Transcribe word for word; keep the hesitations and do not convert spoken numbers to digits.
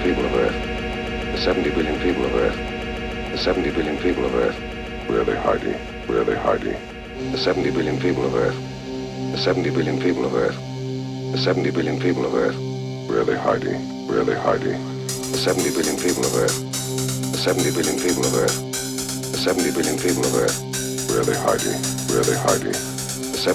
people of Earth, the seventy billion people of Earth, the seventy billion people of Earth, really hardy, really hardy, the seventy billion people of Earth, the seventy billion people of Earth, the seventy billion people of Earth, really hardy, really hardy, the seventy billion people of Earth, the seventy billion people of Earth, the seventy billion people of Earth, really hardy, really hardy.